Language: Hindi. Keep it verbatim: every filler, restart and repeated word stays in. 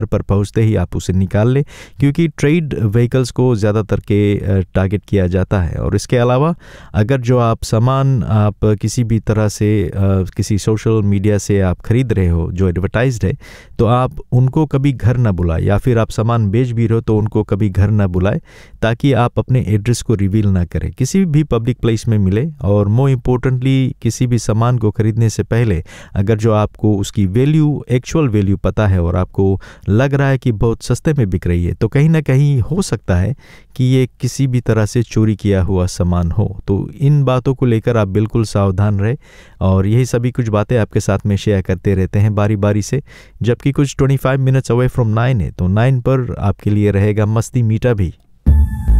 पर पहुंचते ही आप उसे निकाल लें, क्योंकि ट्रेड व्हीकल्स को ज़्यादातर के टारगेट किया जाता है। और इसके अलावा अगर जो आप सामान आप किसी भी तरह से किसी सोशल मीडिया से आप ख़रीद रहे हो जो एडवर्टाइज्ड है, तो आप उनको कभी घर ना बुलाएं, या फिर आप सामान बेच भी रहे हो तो उनको कभी घर ना बुलाएं, ताकि आप अपने एड्रेस को रिवील ना करें किसी भी पब्लिक प्लेस में मिले। और मोर इम्पोर्टेंटली, किसी भी सामान को ख़रीदने से पहले अगर जो आपको उसकी वैल्यू, एक्चुअल वैल्यू पता है और आपको लग रहा है कि बहुत सस्ते में बिक रही है, तो कहीं ना कहीं हो सकता है कि ये किसी भी तरह से चोरी किया हुआ सामान हो। तो इन बातों को लेकर आप बिल्कुल सावधान रहे, और यही सभी कुछ बातें आपके साथ में शेयर करते रहते हैं बारी बारी से। जबकि कुछ पच्चीस मिनट्स अवे फ्रॉम नाइन है, तो नाइन पर आपके लिए रहेगा मस्ती मीठा भी।